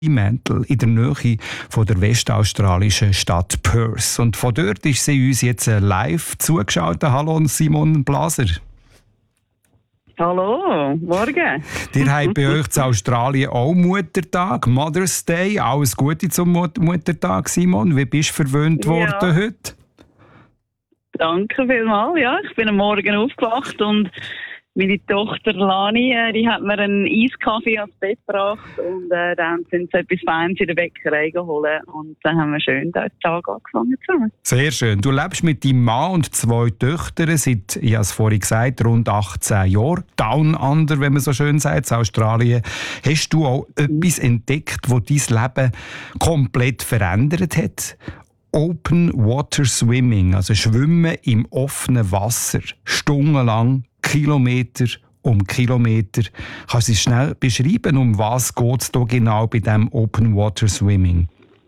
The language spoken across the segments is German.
Fremantle in der Nähe von der westaustralischen Stadt Perth. Und von dort ist sie uns jetzt live zugeschaltet. Hallo Simon Blaser. Hallo, morgen. Ihr habt bei euch in Australien auch Muttertag, Mother's Day. Alles Gute zum Muttertag, Simon. Wie bist du verwöhnt worden heute? Danke vielmals. Ja, ich bin am Morgen aufgewacht und meine Tochter Lani, die hat mir einen Eiskaffee ans Bett gebracht und dann sind sie etwas Feines in der Bäckerei geholt und dann haben wir schön den Tag angefangen zusammen. Sehr schön. Du lebst mit deinem Mann und 2 Töchtern seit, ich habe es vorhin gesagt, rund 18 Jahren. Down Under, wenn man so schön sagt, in Australien. Hast du auch etwas entdeckt, das dein Leben komplett verändert hat? Open Water Swimming, also Schwimmen im offenen Wasser, stundenlang, Kilometer um Kilometer. Kannst du es schnell beschreiben, um was geht es da genau bei diesem Open Water Swimming?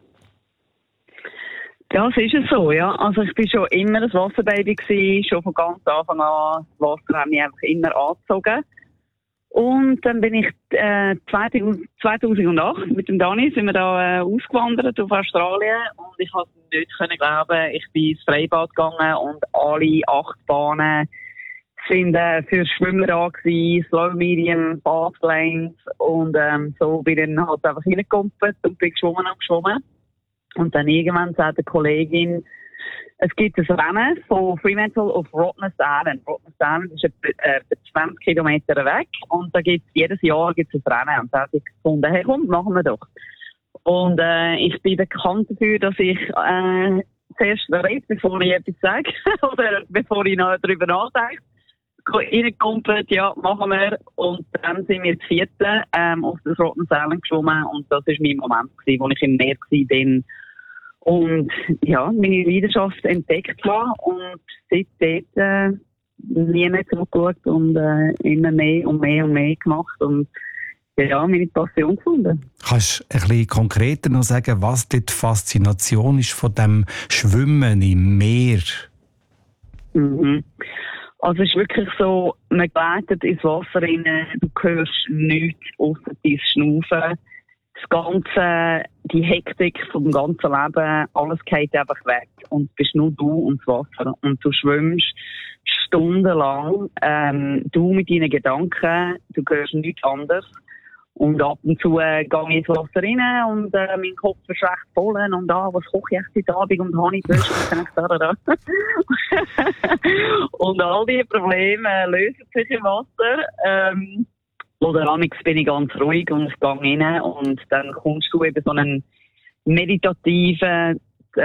Ja, es ist so, ja. Also ich war schon immer ein Wasserbaby gewesen, schon von ganz Anfang an. Das Wasser hat mich einfach immer angezogen. Und dann bin ich 2008 mit dem Dani sind wir da ausgewandert auf Australien und ich konnte nicht glauben, ich bin ins Freibad gegangen und alle 8 Bahnen sind für Schwimmer da gewesen, Slow Medium, Fast Lanes und so bin ich dann halt einfach reingekumpelt und bin geschwommen. Und dann irgendwann sagt eine Kollegin, es gibt ein Rennen von Fremantle auf Rottnest Island. Rottnest Island ist etwa 20 Kilometer weg und da gibt's jedes Jahr ein Rennen. Und da habe ich gefunden, hey komm, machen wir doch. Und ich bin bekannt dafür, dass ich zuerst rede, bevor ich etwas sage oder bevor ich noch darüber nachdenke. Reingekumpelt, ja, machen wir. Und dann sind wir zu 4. auf das Rottnest Island geschwommen und das war mein Moment, wo ich im Meer war. Und ja, meine Leidenschaft entdeckt habe und seitdem nie mehr zurückgeschaut und immer mehr und mehr und mehr gemacht und ja, meine Passion gefunden. Kannst du ein bisschen konkreter noch sagen, was die Faszination ist von dem Schwimmen im Meer? Also es ist wirklich so, man gleitet ins Wasser rein, du hörst nichts außer dein Schnaufen. Das Ganze, die Hektik vom ganzen Leben, alles geht einfach weg. Und es bist nur du und das Wasser. Und du schwimmst stundenlang, du mit deinen Gedanken, du hörst nichts anderes. Und ab und zu gehe ich ins Wasser rein und mein Kopf ist recht voll. Und was koche ich jetzt heute Abend und habe ich Böschung da. Und all diese Probleme lösen sich im Wasser. Oder amigs bin ich ganz ruhig und ich gehe rein und dann kommst du eben so einen meditativen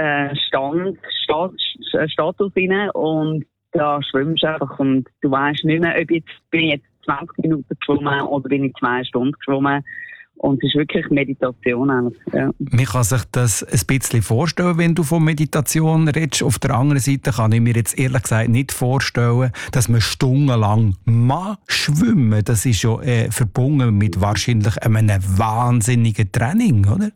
Status rein und da schwimmst du einfach und du weißt nicht mehr, ob bin ich jetzt 20 Minuten geschwommen oder bin ich 2 Stunden geschwommen. Und es ist wirklich Meditation. Ja. Man kann sich das ein bisschen vorstellen, wenn du von Meditation redest. Auf der anderen Seite kann ich mir jetzt ehrlich gesagt nicht vorstellen, dass man stundenlang schwimmen. Das ist ja verbunden mit wahrscheinlich einem wahnsinnigen Training, oder?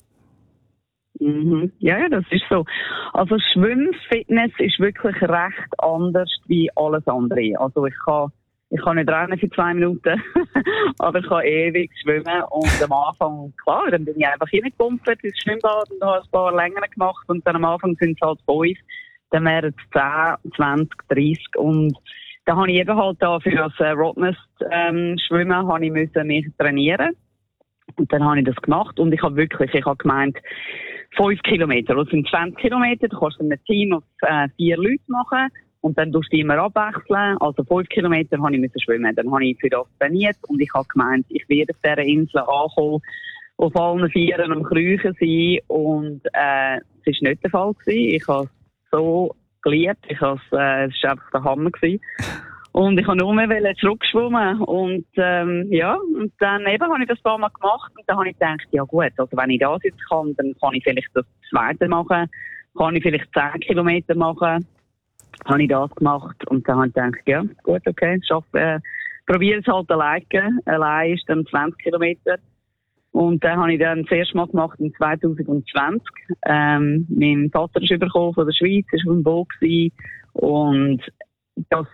Ja, das ist so. Also Schwimmfitness ist wirklich recht anders wie alles andere. Also ich kann nicht rennen für 2 Minuten, aber ich kann ewig schwimmen. Und am Anfang, klar, dann bin ich einfach reingekumpelt ins Schwimmbad und habe ein paar länger gemacht. Und dann am Anfang sind es halt 5, dann wären es 10, 20, 30. Und dann habe ich eben halt da für das Rottnest Schwimmen habe ich müssen mich trainieren. Und dann habe ich das gemacht und ich habe gemeint, 5 Kilometer, das sind 20 Kilometer, du kannst in einem Team auf 4 Leute machen. Und dann tust du immer abwechseln. Also 5 Kilometer habe ich schwimmen. Dann habe ich für das trainiert und ich habe gemeint, ich werde auf dieser Insel ankommen, auf allen 4 am Kriechen sein. Und es war nicht der Fall gewesen. Ich habe es so geliebt. Es war einfach der Hammer gewesen. Und ich habe nur mehr zurückschwimmen. Und und dann eben habe ich das ein paar Mal gemacht. Und dann habe ich gedacht, ja gut, also wenn ich das jetzt kann, dann kann ich vielleicht das Zweite machen. Kann ich vielleicht 10 Kilometer machen. Habe ich das gemacht und dann habe ich gedacht, ja, gut, okay, probiere es halt alleine. Allein ist dann 20 Kilometer. Und dann habe ich dann das erste Mal gemacht in 2020. Mein Vater ist übergekommen von der Schweiz, ist auf dem Boot gewesen. Und das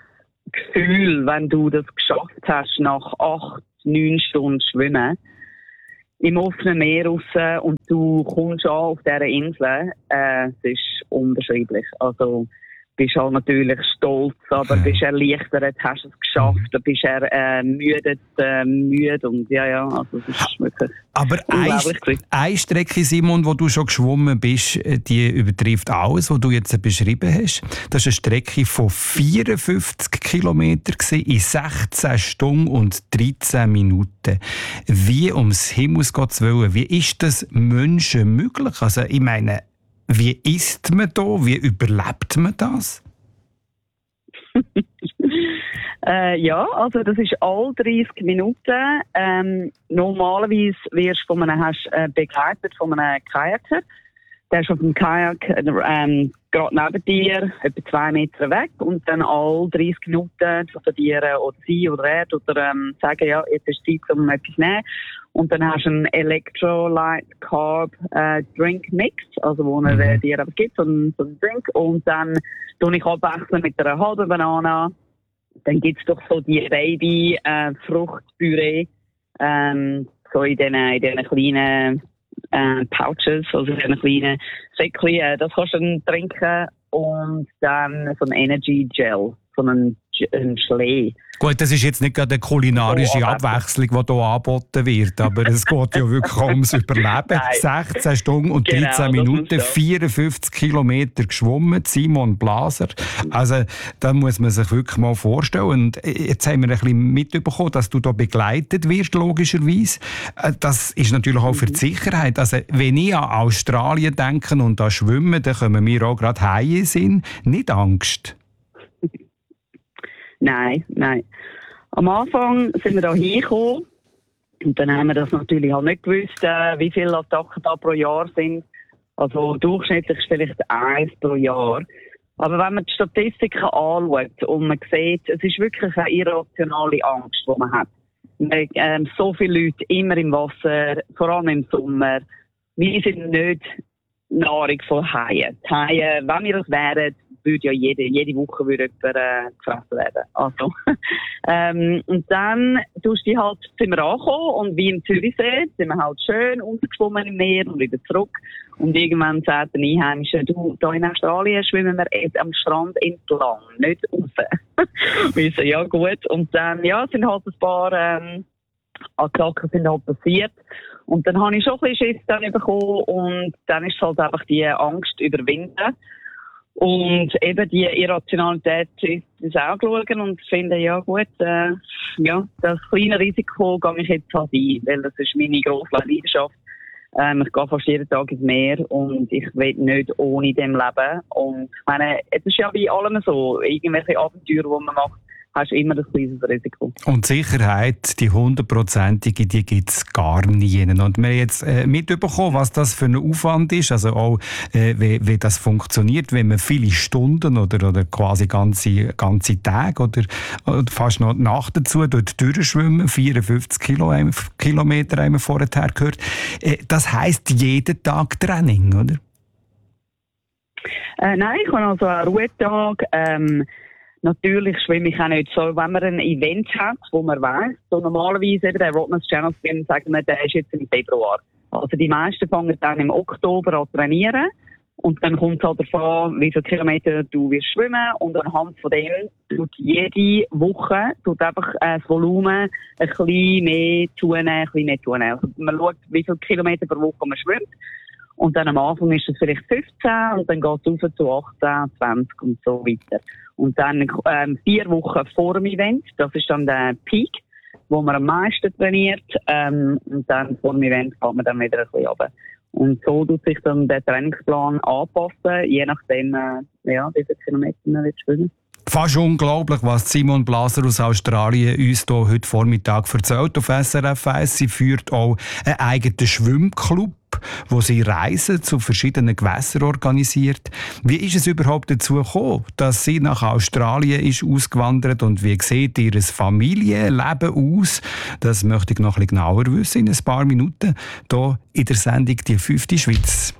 Gefühl, wenn du das geschafft hast, nach 8, 9 Stunden Schwimmen, im offenen Meer raus und du kommst an auf dieser Insel. Es ist unbeschreiblich. Also, bist halt natürlich stolz, aber bist erleichtert, hast es geschafft, bist müde und also es ist wirklich aber eine Strecke, Simon, wo du schon geschwommen bist, die übertrifft alles, was du jetzt beschrieben hast. Das war eine Strecke von 54 Kilometern in 16 Stunden und 13 Minuten. Wie ums Himmels Gottes Willen, wie ist das Menschen möglich? Also ich meine, wie isst man da? Wie überlebt man das? Also das ist all 30 Minuten. Normalerweise wirst du begleitet von einem Kajaker. Der ist auf dem Kajak gerade neben dir, etwa 2 Meter weg. Und dann all 30 Minuten zu dir oder sie oder er oder sagen, ja, jetzt ist Zeit, um etwas zu nehmen. Und dann hast du einen Electrolyte Carb Drink Mix, also wo er dir aber gibt, so einen Drink. Und dann tue ich abwechseln mit einer halben Banane. Dann gibt's doch so die Baby Fruchtpüree, so in diesen kleinen Pouches, also in diesen kleinen Säckchen. Das kannst du dann trinken und dann so ein Energy Gel, so ein Schlee. Gut, das ist jetzt nicht gerade eine kulinarische Abwechslung, die hier angeboten wird, aber es geht ja wirklich ums Überleben. 16 Stunden und 13 Minuten, 54 Kilometer geschwommen, Simon Blaser. Also da muss man sich wirklich mal vorstellen. Und jetzt haben wir ein bisschen mitbekommen, dass du da begleitet wirst, logischerweise. Das ist natürlich auch für die Sicherheit. Also wenn ich an Australien denke und an Schwimmen, dann kommen wir auch gerade Haie in Sinn. Nicht Angst? Nein. Am Anfang sind wir da hingekommen und dann haben wir das natürlich halt nicht gewusst, wie viele Attacken da pro Jahr sind. Also durchschnittlich vielleicht 1 pro Jahr. Aber wenn man die Statistiken anschaut und man sieht, es ist wirklich eine irrationale Angst, die man hat. So viele Leute immer im Wasser, vor allem im Sommer. Wir sind nicht Nahrung von Haien. Die Haie, wenn wir das wären, würde ja jede Woche jemand gefressen werden. Also. Und dann sind wir angekommen und wie im Zürichsee sind wir halt schön untergeschwommen im Meer und wieder zurück. Und irgendwann sagt der Einheimische, du, da in Australien schwimmen wir jetzt am Strand entlang, nicht raus. Wir so, ja gut. Und dann, sind halt ein paar Attacken sind halt passiert. Und dann habe ich schon ein bisschen Schiss dann bekommen und dann ist es halt einfach die Angst überwinden. Und eben die Irrationalität ist auch schauen und finden, ja gut, das kleine Risiko gehe ich jetzt halt ein, weil das ist meine grosse Leidenschaft. Ich gehe fast jeden Tag ins Meer und ich will nicht ohne dem leben. Und ich meine, es ist ja bei allem so, irgendwelche Abenteuer, die man macht, hast du immer das kleines Risiko. Und die Sicherheit, die 100%ige, die gibt es gar nie. Und wir haben jetzt mitbekommen, was das für ein Aufwand ist, also auch wie das funktioniert, wenn man viele Stunden oder quasi ganze Tage oder fast noch Nacht dazu dort durchschwimmen, 54 Kilometer haben wir vorher gehört. Das heisst jeden Tag Training, oder? Nein, ich habe also einen Ruhetag. Natürlich schwimme ich auch nicht so, wenn man ein Event hat, wo man weiss, so normalerweise eben der Rottnest Channel Swim, sagen wir, der ist jetzt im Februar. Also die meisten fangen dann im Oktober an zu trainieren und dann kommt es halt davon, wie viele Kilometer du wirst schwimmen und anhand von dem tut jede Woche einfach das Volumen ein bisschen mehr zunehmen. Also man schaut, wie viele Kilometer pro Woche man schwimmt. Und dann am Anfang ist es vielleicht 15 und dann geht es rauf zu 18, 20 und so weiter. Und dann 4 Wochen vor dem Event, das ist dann der Peak, wo man am meisten trainiert. Und dann vor dem Event geht man dann wieder ein bisschen runter. Und so tut sich dann der Trainingsplan anpassen, je nachdem, wie viele Kilometer man schwimmen. Fast unglaublich, was Simon Blaser aus Australien uns hier heute Vormittag erzählt auf SRF 1. Sie führt auch einen eigenen Schwimmclub, wo sie Reisen zu verschiedenen Gewässern organisiert. Wie ist es überhaupt dazu gekommen, dass sie nach Australien ist ausgewandert und wie sieht ihr Familienleben aus? Das möchte ich noch ein bisschen genauer wissen in ein paar Minuten hier in der Sendung «Die 5. Schweiz».